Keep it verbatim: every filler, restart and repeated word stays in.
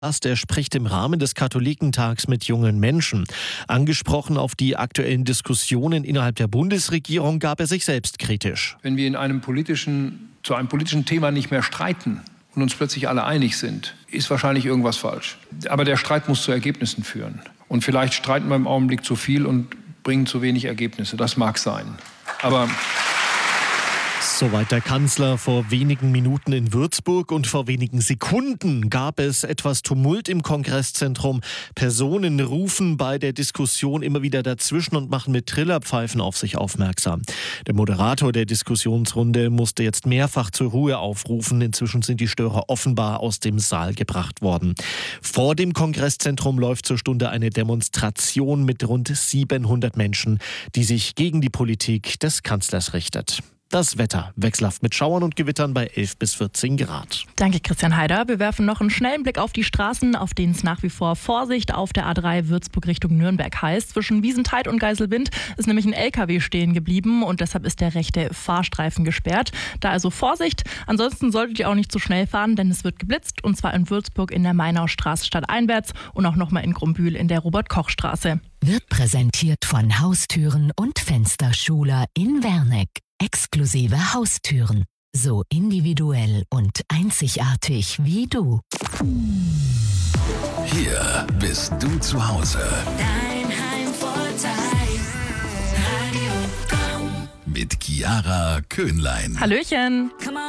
Er spricht im Rahmen des Katholikentags mit jungen Menschen. Angesprochen auf die aktuellen Diskussionen innerhalb der Bundesregierung gab er sich selbst kritisch. Wenn wir in einem politischen, zu einem politischen Thema nicht mehr streiten und uns plötzlich alle einig sind, ist wahrscheinlich irgendwas falsch. Aber der Streit muss zu Ergebnissen führen. Und vielleicht streiten wir im Augenblick zu viel und bringen zu wenig Ergebnisse. Das mag sein. Aber soweit der Kanzler vor wenigen Minuten in Würzburg, und vor wenigen Sekunden gab es etwas Tumult im Kongresszentrum. Personen rufen bei der Diskussion immer wieder dazwischen und machen mit Trillerpfeifen auf sich aufmerksam. Der Moderator der Diskussionsrunde musste jetzt mehrfach zur Ruhe aufrufen. Inzwischen sind die Störer offenbar aus dem Saal gebracht worden. Vor dem Kongresszentrum läuft zur Stunde eine Demonstration mit rund siebenhundert Menschen, die sich gegen die Politik des Kanzlers richtet. Das Wetter wechselhaft mit Schauern und Gewittern bei elf bis vierzehn Grad. Danke, Christian Heider. Wir werfen noch einen schnellen Blick auf die Straßen, auf denen es nach wie vor Vorsicht auf der A drei Würzburg Richtung Nürnberg heißt. Zwischen Wiesentheid und Geiselwind ist nämlich ein L K W stehen geblieben und deshalb ist der rechte Fahrstreifen gesperrt. Da also Vorsicht. Ansonsten solltet ihr auch nicht zu schnell fahren, denn es wird geblitzt, und zwar in Würzburg in der Mainaustraße stadteinwärts und auch nochmal in Grumbühl in der Robert-Koch-Straße. Wird präsentiert von Haustüren und Fensterschuler in Werneck. Exklusive Haustüren. So individuell und einzigartig wie du. Hier bist du zu Hause. Dein Heimvorteil. Radio Komm. Mit Chiara Köhnlein. Hallöchen. Come on.